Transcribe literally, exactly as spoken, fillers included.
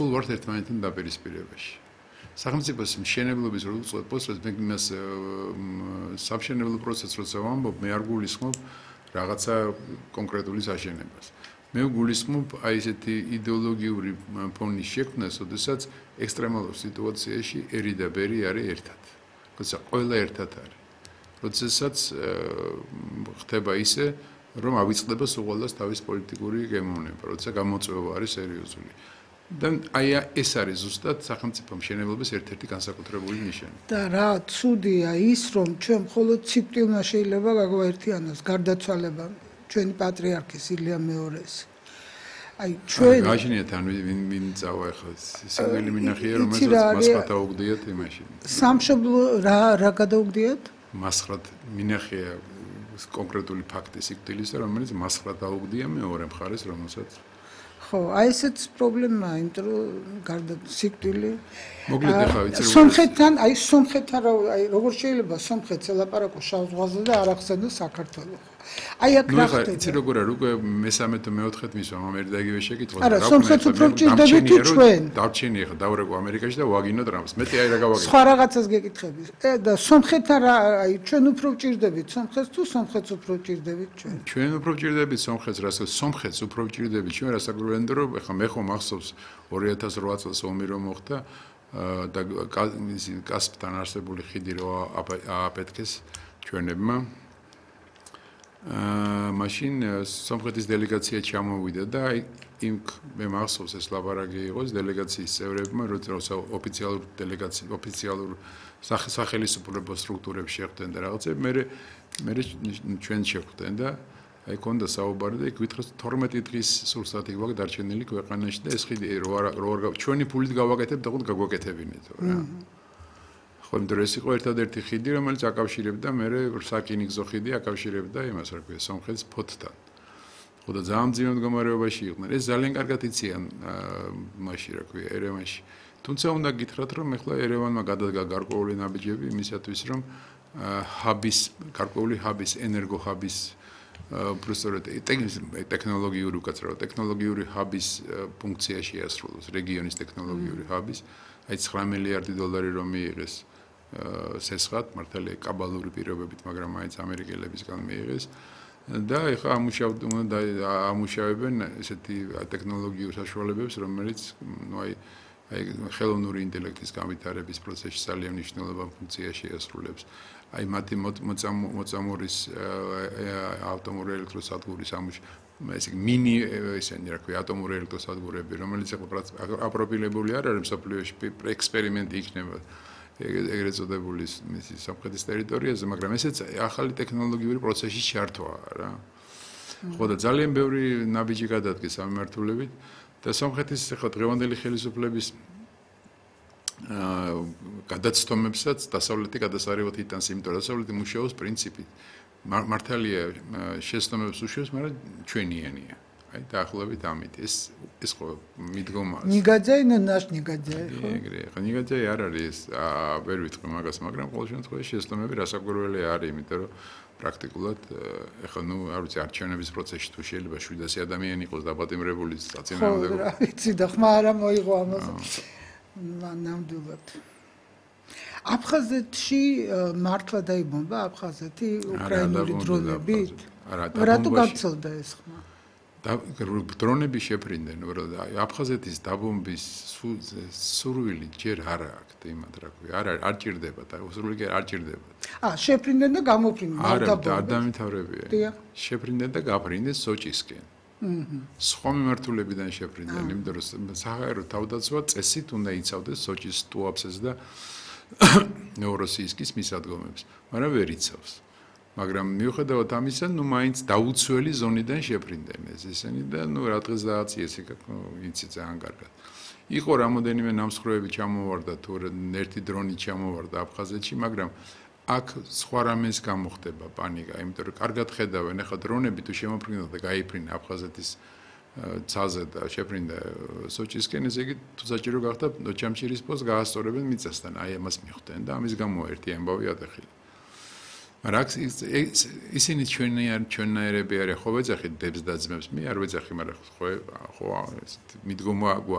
სულ ვართ ერთმანეთთან დაპირისპირებაში. სახელმწიფოს მშენებლობის რო უწევთ პროცესს, მე იმას სამშენებლო პროცესს როცა ვამბობ, მე არ გულისხმობ რაღაცა კონკრეტული საშენებას. მე გულისხმობ აი ესეთი იდეოლოგიური ფონის შექმნას, ოდესაც ექსტრემალურ სიტუაციაში ერი და ბერი არის ერთად. როცა ყველა ერთად არის. როდესაც ხდება ისე, რომ ავიწყდება სულ თავის პოლიტიკური გემოვნება, როცა გამოწვევა არის სერიოზული. და აი ეს არის ზუსტად სახელმწიფო მშენებლობის ერთ-ერთი განსაკუთრებული ნიშანი. და რა ცუდია ის, რომ ჩვენ მხოლოდ ციკლმა შეიძლება გაგვაერთიანოს გარდაცვალება ჩვენი პატრიარქის ილია მეორეს. აი ჩვენ გააჩნიათ ან ვინ ვინ წავა ახლა სიკვდილი მინახია რომელსაც მასხად აუგდიათ იმაში. სამშობლო რა რა გადაუგდიათ? მასხად მინახია კონკრეტული ფაქტი სიკვდილისა, რომელიც მასხად აუგდია მეორე მხარეს, რომელსაც ხო, აი ესეც პრობლემაა, იმიტომ რომ გარდა სიკვდილი მოკლედ ახლა ვიცი რომ სომხეთთან, აი სომხეთთან აი როგორ შეიძლება სომხეთს ელაპარაკოს შავ ზღვაზე და არ ახსენოს საქართველოს. აი აქ რა ხდება? იცი როგორ არის უკვე მესამე თუ მეოთხედ მისვამ ამ ერთ და იგივე შეკითხვას რა სომხეთს უფრო ჭირდებით თუ ჩვენ? დავჩენი ახლა დავრეკო ამერიკაში და ვაგინო ტრამპს. მეტი აი რა გავაგებთ. სხვა რაღაცას გეკითხები. და სომხეთთან რა აი ჩვენ უფრო ჭირდებით სომხეთს თუ სომხეთს უფრო ჭირდებით ჩვენ? ჩვენ უფრო ჭირდებით სომხეთს, რასაც სომხეთს უფრო ჭირდებით ჩვენ, რასაც გვენდო რომ ახლა მე ხომ ახსოვს ორი ათას რვა წელს ომი რომ მოხდა და კასპთან არსებული ხიდი რო ააფეთქეს ჩვენებმა. აა მაშინ სომხეთის დელეგაცია ჩამოვიდა და იმ მე მახსოვს ეს ლაბარაკი იყოს დელეგაციის წევრებმა, როცა ოფიციალურ დელეგაცია ოფიციალურ სახელმწიფო სტრუქტურებს შეხვდნენ და რაღაცა მე მე ჩვენ შეხვდნენ და აი კონდა საუბარი და იქ ვითხრას თორმეტი დღის სურსათი გვაქვს დარჩენილი ქვეყანაში და ეს ხიდი რო არ ჩვენი ფულით გავაკეთებთ და ხო გაგვაკეთებინეთ რა. ხო, იმიტომ ეს იყო ერთადერთი ხიდი, რომელიც აკავშირებდა მე საკინიგზო ხიდი აკავშირებდა იმას, რა ქვია, სომხეთის ფოთთან. ხო და ძალიან მძიმე მდგომარეობაში იყვნენ. ეს ძალიან კარგად იციან მაშინ, რა ქვია, ერევანში. თუმცა უნდა გითხრათ, რომ ეხლა ერევანმა გადადგა გარკვეული ნაბიჯები იმისათვის, რომ ჰაბის, გარკვეული ჰაბის, ენერგო ჰაბის უბრალოდ ტექნოლოგიური უკაცრავ ტექნოლოგიური ჰაბის ფუნქცია შეასრულოს, რეგიონის ტექნოლოგიური ჰაბის, აი ცხრა მილიარდი დოლარი რომ მიიღეს სესხად, მართალია კაბალური პირობებით, მაგრამ მაინც ამერიკელებისგან მიიღეს და ეხლა ამუშავებენ ამუშავებენ ესეთი ტექნოლოგიურ საშუალებებს, რომელიც ნუ აი აი ხელოვნური ინტელექტის განვითარების პროცესში ძალიან მნიშვნელოვან ფუნქციას შეასრულებს. აი მათი მოწამორის ავტომობილ ელექტროსადგურის ამუშავება ესე მინი ესენი რა ქვია ატომური ელექტროსადგურები, რომელიც აპრობილებული არ არის მსოფლიოში ექსპერიმენტი იქნება ეგრეთ წოდებული მისი სამხრეთის ტერიტორიაზე, მაგრამ ესეც ახალი ტექნოლოგიური პროცესის ჩართვაა რა. ხო და ძალიან ბევრი ნაბიჯი გადადგეს ამ მიმართულებით და სომხეთის ახლა დღევანდელი ხელისუფლების აა გადაცდომებსაც დასავლეთი გადასარევად იტანს, იმიტომ რომ დასავლეთი მუშაობს პრინციპით. მართალია შეცდომებს უშვებს, მაგრამ ჩვენიანია. აი დაახლოებით ამით ეს ეს ხო მიდგომაა. ნიგაძაი ნაშ ნიგაძაი ხო? ეგრე, ხო ნიგაძაი არ არის, აა ვერ ვიტყვი მაგას, მაგრამ ყოველ შემთხვევაში შეცდომები რასაკვირველია არის, იმიტომ რომ პრაქტიკულად ეხლა ნუ არ ვიცი არჩევნების პროცესში თუ შეიძლება შვიდასი ადამიანი იყოს დაპატიმრებული საწინააღმდეგო. ხო, რა ვიცი და ხმა არა მოიღო ამას. ნამდვილად. აფხაზეთში მართლა დაიბომბა აფხაზეთი უკრაინული დრონებით? რატო გაცილდა ეს ხმა? და დრონები შეფრინდნენ, რომ აფხაზეთის დაბომბის სურვილი ჯერ არ აქვს იმათ რა ქვია, არ არ ჭირდება და სურვილი არ ჭირდება. აა შეფრინდნენ და გამოფრინდნენ დაბომბები. არ დამთავრებია. შეფრინდნენ და გაფრინდნენ სოჭისკენ. აჰა. სხვა მიმართულებიდან შეფრინდნენ, იმიტომ რომ საჰაერო თავდაცვა წესით უნდა იცავდეს სოჭის ტუაფსეს და ნოვროსიისკის მისადგომებს, მაგრამ ვერ იცავს. მაგრამ მიუხედავად ამისა, ნუ მაინც დაუცველი ზონიდან შეფრინდნენ ეს ისინი და ნუ რა დღეს დააციეს იქ იცი ძალიან კარგად. იყო რამოდენიმე ნამსხვრევები ჩამოვარდა თუ ერთი დრონი ჩამოვარდა აფხაზეთში, მაგრამ აქ სხვა რამეს გამოხდება პანიკა, იმიტომ რომ კარგად ხედავენ, ახლა დრონები თუ შემოფრინდა და გაიფრინა აფხაზეთის ცაზე და შეფრინდა სოჭისკენ, ესე იგი თუ საჭირო გახდა ნოჩამჩირის პოს გაასწორებენ მიწასთან, აი ამას მიხვდნენ და ამის გამო ერთი ამბავი ატეხილი. მაგრამ ისინი ჩვენიან ჩვენნაირები არის, ხო ვეძახით დებს და ძმებს, მე არ ვეძახი, მაგრამ ხო ხო მიდგომა